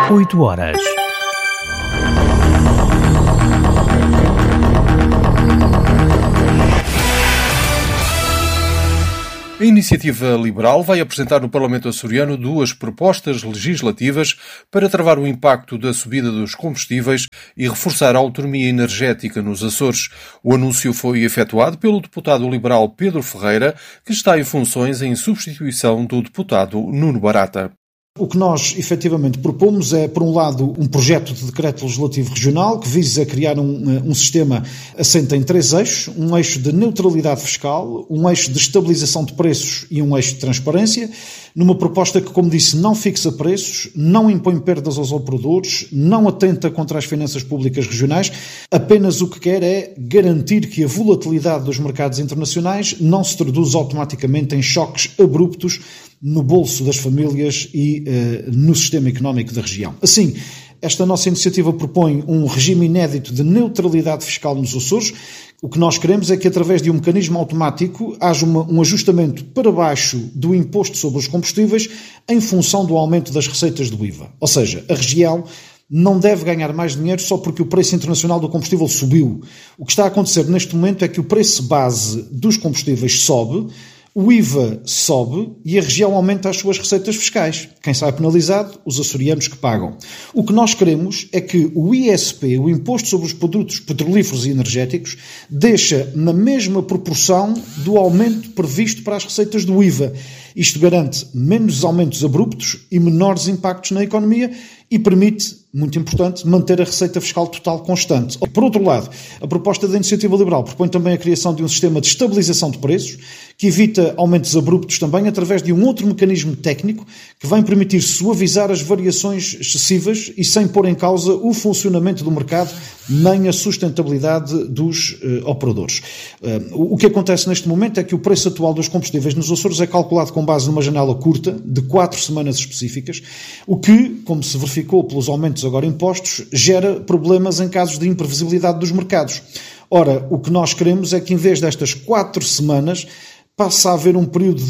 8 horas. A Iniciativa Liberal vai apresentar no Parlamento açoriano 2 propostas legislativas para travar o impacto da subida dos combustíveis e reforçar a autonomia energética nos Açores. O anúncio foi efetuado pelo deputado liberal Pedro Ferreira, que está em funções em substituição do deputado Nuno Barata. O que nós efetivamente propomos é, por um lado, um projeto de decreto legislativo regional que visa criar um sistema assente em 3 eixos, um eixo de neutralidade fiscal, um eixo de estabilização de preços e um eixo de transparência, numa proposta que, como disse, não fixa preços, não impõe perdas aos operadores, não atenta contra as finanças públicas regionais, apenas o que quer é garantir que a volatilidade dos mercados internacionais não se traduz automaticamente em choques abruptos no bolso das famílias e no sistema económico da região. Assim, esta nossa iniciativa propõe um regime inédito de neutralidade fiscal nos Açores. O que nós queremos é que, através de um mecanismo automático, haja um ajustamento para baixo do imposto sobre os combustíveis em função do aumento das receitas do IVA. Ou seja, a região não deve ganhar mais dinheiro só porque o preço internacional do combustível subiu. O que está a acontecer neste momento é que o preço base dos combustíveis sobe, o IVA sobe e a região aumenta as suas receitas fiscais. Quem sai penalizado? Os açorianos que pagam. O que nós queremos é que o ISP, o Imposto sobre os Produtos Petrolíferos e Energéticos, deixa na mesma proporção do aumento previsto para as receitas do IVA. Isto garante menos aumentos abruptos e menores impactos na economia e permite, muito importante, manter a receita fiscal total constante. Por outro lado, a proposta da Iniciativa Liberal propõe também a criação de um sistema de estabilização de preços que evita aumentos abruptos também através de um outro mecanismo técnico que vai permitir suavizar as variações excessivas e sem pôr em causa o funcionamento do mercado nem a sustentabilidade dos operadores. O que acontece neste momento é que o preço atual dos combustíveis nos Açores é calculado com base numa janela curta de 4 semanas específicas, o que, como se verificou pelos aumentos agora impostos, gera problemas em casos de imprevisibilidade dos mercados. Ora, o que nós queremos é que, em vez destas 4 semanas, passa a haver um período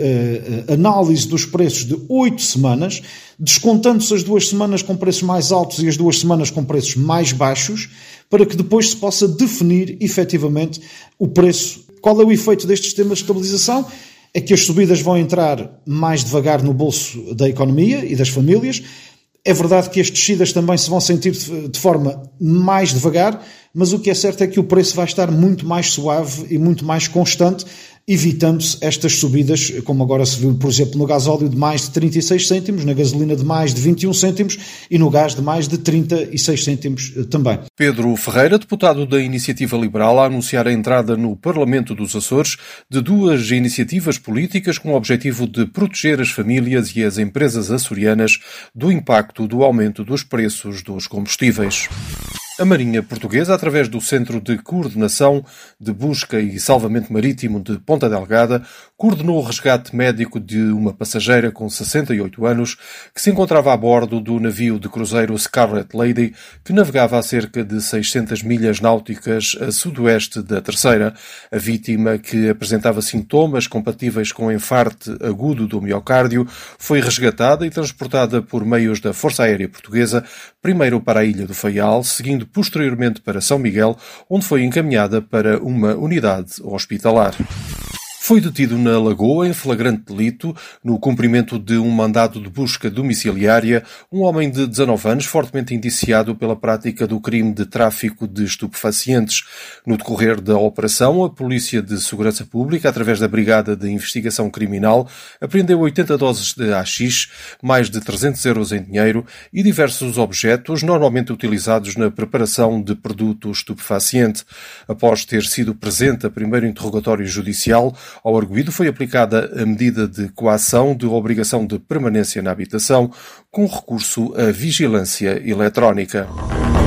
de análise dos preços de 8 semanas, descontando-se as 2 semanas com preços mais altos e as 2 semanas com preços mais baixos, para que depois se possa definir efetivamente o preço. Qual é o efeito deste sistema de estabilização? É que as subidas vão entrar mais devagar no bolso da economia e das famílias. É verdade que as descidas também se vão sentir de forma mais devagar, mas o que é certo é que o preço vai estar muito mais suave e muito mais constante, evitando-se estas subidas, como agora se viu, por exemplo, no gasóleo de mais de 36 cêntimos, na gasolina de mais de 21 cêntimos e no gás de mais de 36 cêntimos também. Pedro Ferreira, deputado da Iniciativa Liberal, a anunciar a entrada no Parlamento dos Açores de 2 iniciativas políticas com o objetivo de proteger as famílias e as empresas açorianas do impacto do aumento dos preços dos combustíveis. A Marinha Portuguesa, através do Centro de Coordenação de Busca e Salvamento Marítimo de Ponta Delgada, coordenou o resgate médico de uma passageira com 68 anos que se encontrava a bordo do navio de cruzeiro Scarlet Lady, que navegava a cerca de 600 milhas náuticas a sudoeste da Terceira. A vítima, que apresentava sintomas compatíveis com enfarte agudo do miocárdio, foi resgatada e transportada por meios da Força Aérea Portuguesa, primeiro para a Ilha do Faial, seguindo posteriormente para São Miguel, onde foi encaminhada para uma unidade hospitalar. Foi detido na Lagoa, em flagrante delito, no cumprimento de um mandado de busca domiciliária, um homem de 19 anos fortemente indiciado pela prática do crime de tráfico de estupefacientes. No decorrer da operação, a Polícia de Segurança Pública, através da Brigada de Investigação Criminal, apreendeu 80 doses de haxixe, mais de 300 euros em dinheiro e diversos objetos normalmente utilizados na preparação de produto estupefaciente. Após ter sido presente a primeiro interrogatório judicial, ao arguido foi aplicada a medida de coação de obrigação de permanência na habitação com recurso à vigilância eletrónica.